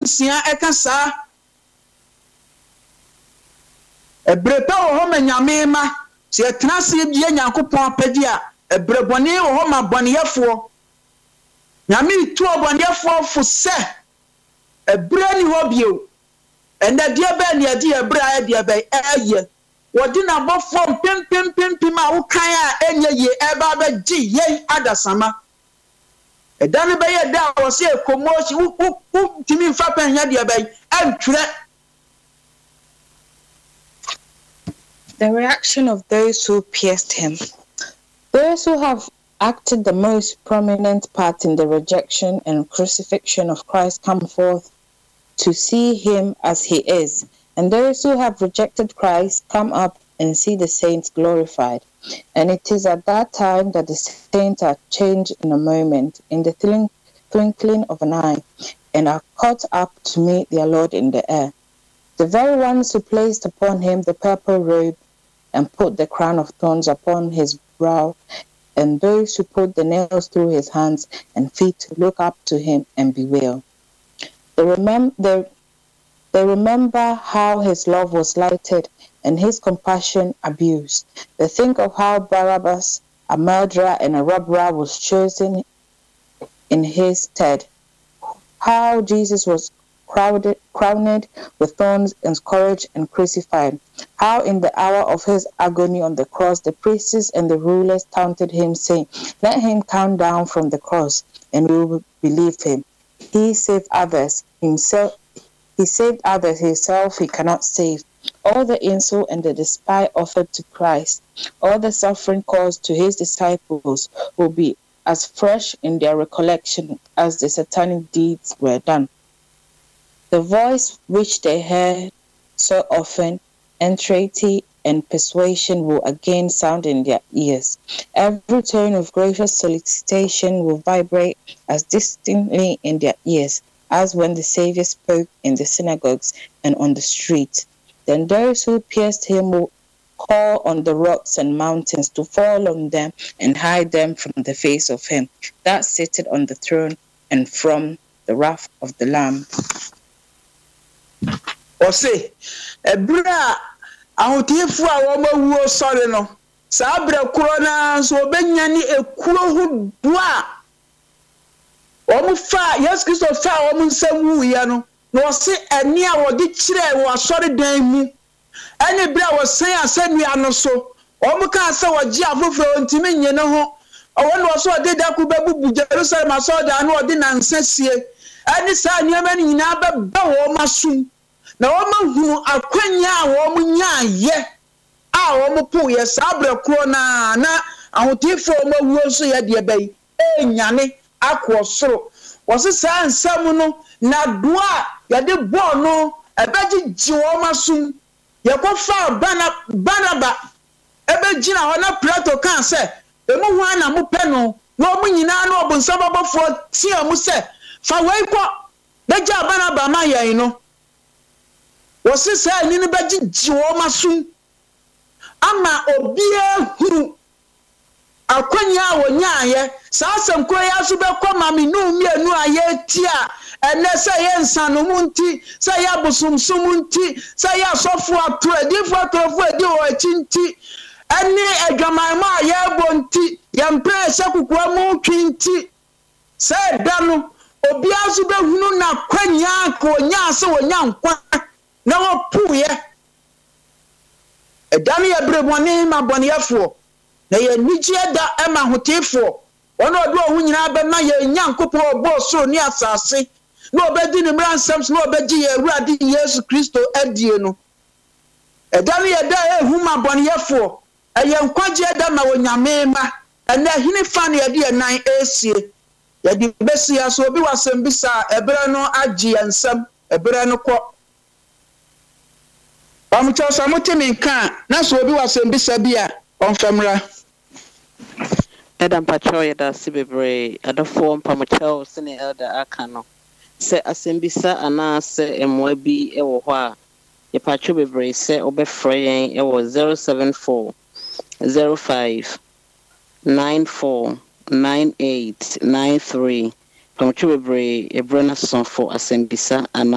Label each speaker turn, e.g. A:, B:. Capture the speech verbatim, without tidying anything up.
A: nsia eka saa ebrepa wo ho manyame ma se etena se bie Nyankopɔn apadi a ebrebɔne wo ho ma bɔneyefo nyame tu obɔneyefo fo se ebre ni ho bio enda dia ba ni ade ebra dia ba aye wodi na bofo pim pim pim pim a wo kan a enye ye eba ba gi ye adasama edane ba ye da wo se ekomoshi wo timi mfa panya dia ba antwre.
B: The reaction of those who pierced him. Those who have acted the most prominent part in the rejection and crucifixion of Christ come forth to see him as he is, and those who have rejected Christ come up and see the saints glorified. And it is at that time that the saints are changed in a moment, in the twinkling of an eye, and are caught up to meet their Lord in the air. The very ones who placed upon him the purple robe and put the crown of thorns upon his brow, and those who put the nails through his hands and feet to look up to him and bewail. They, remem- they, they remember how his love was lighted and his compassion abused. They think of how Barabbas, a murderer and a robber, was chosen in his stead, how Jesus was crowded, crowned with thorns and scourged and crucified, how in the hour of his agony on the cross the priests and the rulers taunted him, saying, "Let him come down from the cross, and we will believe him. He saved others, himself. He saved others, himself he cannot save." All the insult and the despise offered to Christ, all the suffering caused to his disciples will be as fresh in their recollection as the satanic deeds were done. The voice which they heard so often, entreaty and persuasion, will again sound in their ears. Every tone of gracious solicitation will vibrate as distinctly in their ears as when the Savior spoke in the synagogues and on the streets. Then those who pierced him will call on the rocks and mountains to fall on them and hide them from the face of him that sitteth on the throne and from the wrath of the Lamb.
A: Ose ebra ahotifu a wo mawuo sore no sa abra kuro na so obenya ni ekuro hu do a wo mu fa Yesu Kristo fa wo mu nsam wuya no no se eni a wo de kire wo asore dan mu eni bra wo san asanua no so wo mu ka se wo gi afoforo ntimi nye ne ho owo no so de da ku bebubu Jerusalem aso da no de nansasie eni sa niam ni nyina ba ba wo masum na wo mahunu akwanya a wo munya ye a wo mpo ye sabra kro na na ahotifo mawuo so ye de bai enyane akwo soro wo se sa nsam no na doa ye de bo no ebeji ji wo masum ye ko fa bana banaba ebeji na ho na prato kan se emu hu ana mo pe no no mo nyina na obunsa babofo tie mu se fa wei ko beja banaba ma ye no wose sa ni ne baji jiwo masum ama obia huru akwanya wonyaye sa asemko ya so be koma me no mi anu aye tia ene se ye nsano munti se ya busumsum munti se ya sofo ato adifo atofo adi o achinti ene adwaman ma ye bonti ye mpre se kukua mu twinti se dano obia so be hunu na kwanya ko nya se wonya nkwa na wo puye edani ya breboni ma boniyefo na ye nigye da ema hotifo ono do hu nyina ba na ye nyankopo obo so ni asase na obedi ni mransam na obegi ye Awurade Yesu Kristo adie no edani ya da ehu ma boniyefo eye nkwaje da ma wonyame ma ena hini fa na ye de nan esie ye de besi aso obi wasem bisa ebere no agye yansam ebere no kɔ Pamucho samuti minka na so obi wasembisa bia onfamra
C: Edam patrol yeda sibebre adofo pamucho sene elder aka no se asembisa ana se emwa bi ewo ho a ye patro bebre se obefre yen ewo zero seven four zero five nine four nine eight nine three pamucho bebre ebrana son for asembisa ana